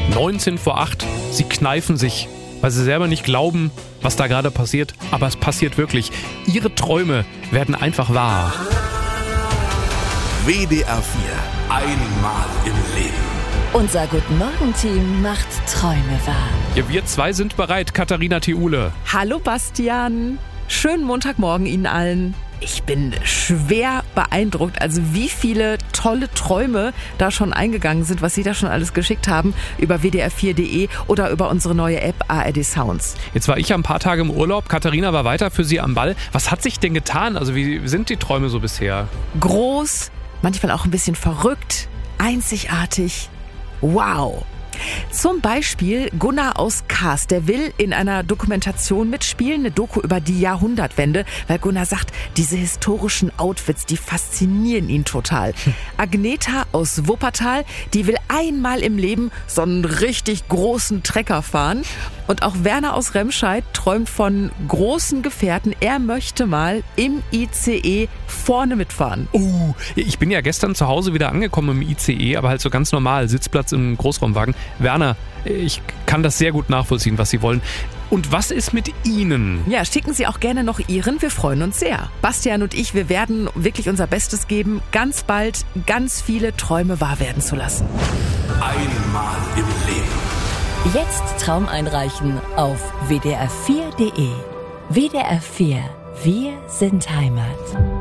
19 vor 8. Sie kneifen sich, weil sie selber nicht glauben, was da gerade passiert. Aber es passiert wirklich. Ihre Träume werden einfach wahr. WDR 4. Einmal im Leben. Unser Guten-Morgen-Team macht Träume wahr. Ja, wir zwei sind bereit, Katharina Thiule. Hallo Bastian, schönen Montagmorgen Ihnen allen. Ich bin schwer beeindruckt, also wie viele tolle Träume da schon eingegangen sind, was Sie da schon alles geschickt haben über wdr4.de oder über unsere neue App ARD Sounds. Jetzt war ich ja ein paar Tage im Urlaub, Katharina war weiter für Sie am Ball. Was hat sich denn getan? Also wie sind die Träume so bisher? Groß, manchmal auch ein bisschen verrückt, einzigartig. Wow! Zum Beispiel Gunnar aus Kars, der will in einer Dokumentation mitspielen, eine Doku über die Jahrhundertwende, weil Gunnar sagt, diese historischen Outfits, die faszinieren ihn total. Agneta aus Wuppertal, die will einmal im Leben so einen richtig großen Trecker fahren. Und auch Werner aus Remscheid träumt von großen Gefährten. Er möchte mal im ICE vorne mitfahren. Ich bin ja gestern zu Hause wieder angekommen im ICE, aber halt so ganz normal, Sitzplatz im Großraumwagen. Werner, ich kann das sehr gut nachvollziehen, was Sie wollen. Und was ist mit Ihnen? Ja, schicken Sie auch gerne noch Ihren. Wir freuen uns sehr. Bastian und ich, wir werden wirklich unser Bestes geben, ganz bald ganz viele Träume wahr werden zu lassen. Einmal im Leben. Jetzt Traum einreichen auf wdr4.de. WDR 4. Wir sind Heimat.